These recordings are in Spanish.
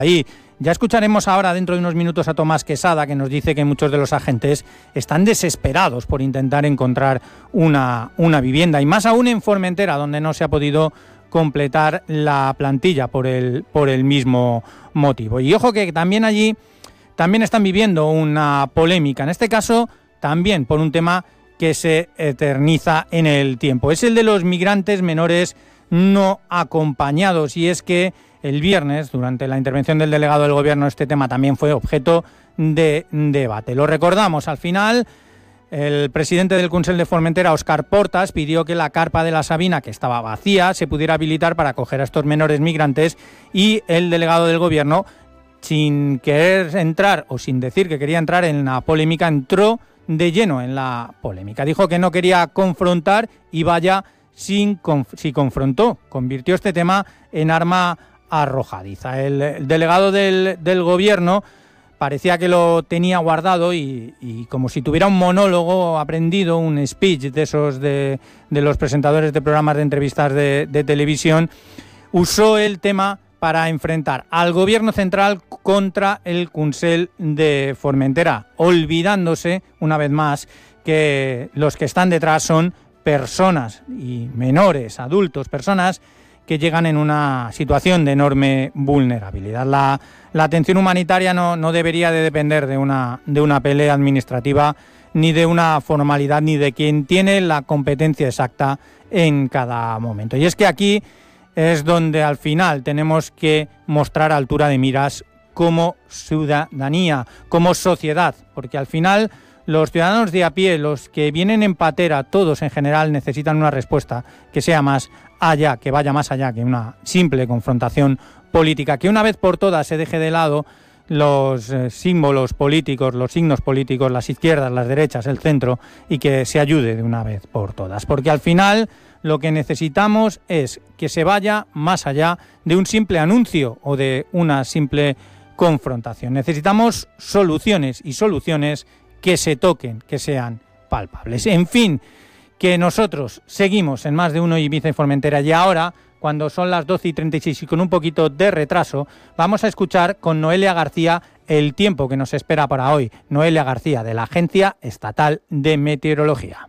Ahí ya escucharemos ahora dentro de unos minutos a Tomás Quesada, que nos dice que muchos de los agentes están desesperados por intentar encontrar una vivienda, y más aún en Formentera, donde no se ha podido completar la plantilla por el mismo motivo. Y ojo que también allí están viviendo una polémica, en este caso también por un tema que se eterniza en el tiempo. Es el de los migrantes menores no acompañados, y es que el viernes, durante la intervención del delegado del Gobierno, este tema también fue objeto de debate. Lo recordamos, al final, el presidente del Consell de Formentera, Óscar Portas, pidió que la carpa de la Sabina, que estaba vacía, se pudiera habilitar para acoger a estos menores migrantes, y el delegado del Gobierno, sin querer entrar o sin decir que quería entrar en la polémica, entró de lleno en la polémica. Dijo que no quería confrontar y vaya si confrontó. Convirtió este tema en arma arrojadiza. El delegado del Gobierno parecía que lo tenía guardado y como si tuviera un monólogo aprendido, un speech de esos de los presentadores de programas de entrevistas de televisión, usó el tema para enfrentar al Gobierno central contra el Consell de Formentera, olvidándose una vez más que los que están detrás son personas y menores, adultos, personas que llegan en una situación de enorme vulnerabilidad. La atención humanitaria no debería de depender de una pelea administrativa, ni de una formalidad, ni de quien tiene la competencia exacta en cada momento. Y es que aquí es donde al final tenemos que mostrar altura de miras como ciudadanía, como sociedad, porque al final los ciudadanos de a pie, los que vienen en patera, todos en general necesitan una respuesta que sea más allá, que vaya más allá que una simple confrontación política, que una vez por todas se deje de lado los símbolos políticos, los signos políticos, las izquierdas, las derechas, el centro, y que se ayude de una vez por todas, porque al final lo que necesitamos es que se vaya más allá de un simple anuncio o de una simple confrontación. Necesitamos soluciones, y soluciones que se toquen, que sean palpables. En fin, que nosotros seguimos en Más de Uno Ibiza y Formentera, y ahora, cuando son las 12:36 y con un poquito de retraso, vamos a escuchar con Noelia García el tiempo que nos espera para hoy. Noelia García, de la Agencia Estatal de Meteorología.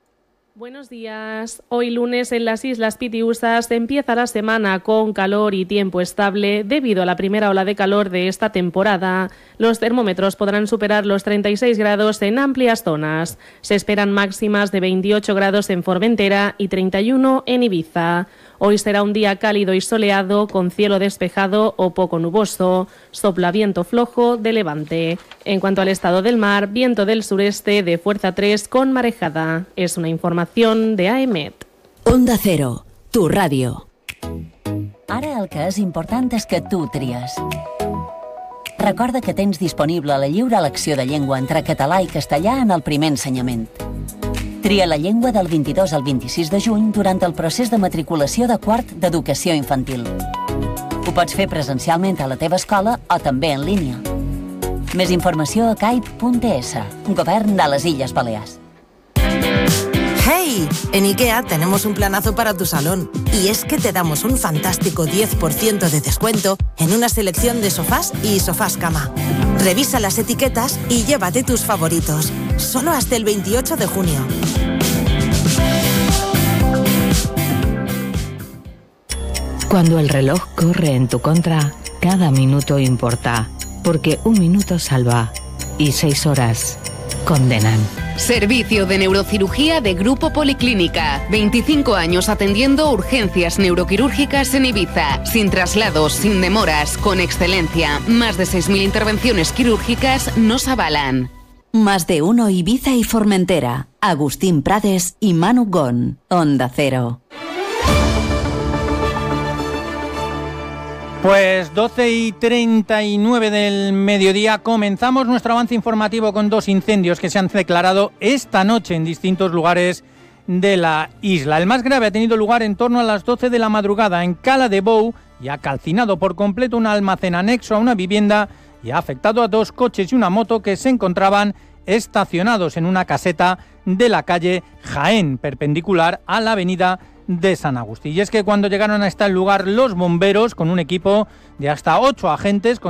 Buenos días. Hoy lunes en las Islas Pitiusas empieza la semana con calor y tiempo estable debido a la primera ola de calor de esta temporada. Los termómetros podrán superar los 36 grados en amplias zonas. Se esperan máximas de 28 grados en Formentera y 31 en Ibiza. Hoy será un día cálido y soleado con cielo despejado o poco nuboso. Sopla viento flojo de levante. En cuanto al estado del mar, viento del sureste de fuerza 3 con marejada. És una informació de AEMET. Onda Cero, tu ràdio. Ara el que és important és que tu tries. Recorda que tens disponible la lliure elecció de llengua entre català i castellà en el primer ensenyament. Tria la llengua del 22 al 26 de juny durant el procés de matriculació de quart d'educació infantil. Ho pots fer presencialment a la teva escola o també en línia. Més informació a caip.es, Govern de les Illes Balears. ¡Hey! En IKEA tenemos un planazo para tu salón. Y es que te damos un fantástico 10% de descuento en una selección de sofás y sofás cama. Revisa las etiquetas y llévate tus favoritos. Solo hasta el 28 de junio. Cuando el reloj corre en tu contra, cada minuto importa, porque un minuto salva y 6 horas condenan. Servicio de neurocirugía de Grupo Policlínica. 25 años atendiendo urgencias neuroquirúrgicas en Ibiza. Sin traslados, sin demoras, con excelencia. Más de 6.000 intervenciones quirúrgicas nos avalan. Más de Uno Ibiza y Formentera. Agustín Prades y Manu Gon. Onda Cero. Pues 12:39 del mediodía, comenzamos nuestro avance informativo con 2 incendios que se han declarado esta noche en distintos lugares de la isla. El más grave ha tenido lugar en torno a las 12 de la madrugada en Cala de Bou y ha calcinado por completo un almacén anexo a una vivienda y ha afectado a 2 coches y una moto que se encontraban estacionados en una caseta de la calle Jaén, perpendicular a la avenida de San Agustín. Y es que cuando llegaron a este lugar los bomberos, con un equipo de hasta 8 agentes,